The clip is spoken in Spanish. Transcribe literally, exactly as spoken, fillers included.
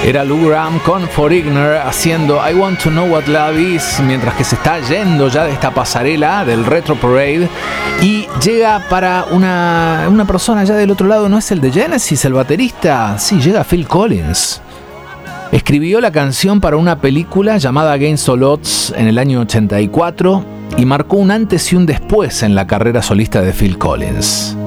Era Lou Gramm con Foreigner haciendo I Want to Know What Love Is, mientras que se está yendo ya de esta pasarela del Retro Parade y llega para una, una persona ya del otro lado. ¿No es el de Genesis, el baterista? Sí, llega Phil Collins. Escribió la canción para una película llamada Against All Odds en el año ochenta y cuatro y marcó un antes y un después en la carrera solista de Phil Collins.